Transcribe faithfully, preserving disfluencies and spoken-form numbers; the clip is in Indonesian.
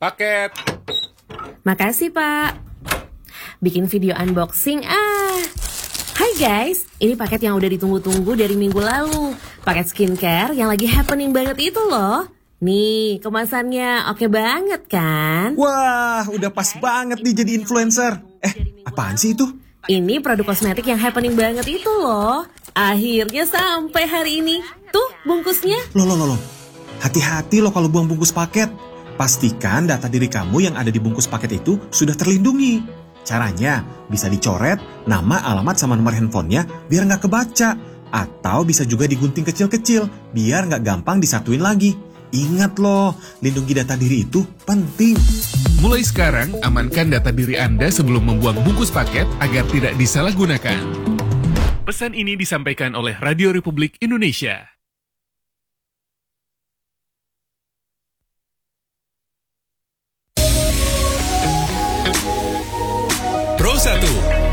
Paket. Makasih, Pak. Bikin video unboxing ah. Hai guys, ini paket yang udah ditunggu-tunggu dari minggu lalu. Paket skincare yang lagi happening banget itu loh. Nih, kemasannya oke banget kan? Wah, udah pas banget nih jadi influencer. Eh, apaan sih itu? Ini produk kosmetik yang happening banget itu loh. Akhirnya sampai hari ini. Tuh bungkusnya. Loh, loh, loh, loh. Hati-hati loh kalau buang bungkus paket. Pastikan data diri kamu yang ada di bungkus paket itu sudah terlindungi. Caranya bisa dicoret nama, alamat, sama nomor handphonenya biar nggak kebaca. Atau bisa juga digunting kecil-kecil biar nggak gampang disatuin lagi. Ingat loh, lindungi data diri itu penting. Mulai sekarang, amankan data diri Anda sebelum membuang bungkus paket agar tidak disalahgunakan. Pesan ini disampaikan oleh Radio Republik Indonesia. Pro satu